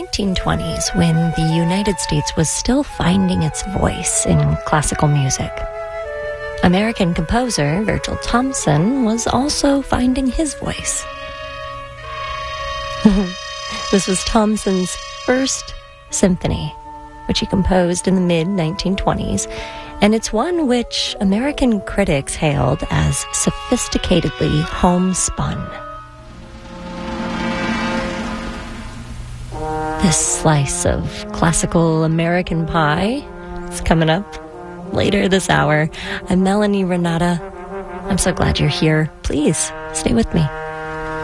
1920s, when the United States was still finding its voice in classical music, American composer Virgil Thomson was also finding his voice. This was Thomson's first symphony, which he composed in the mid-1920s, and it's one which American critics hailed as sophisticatedly homespun. This slice of classical American pie is coming up later this hour. I'm Melanie Renata. I'm so glad you're here. Please stay with me.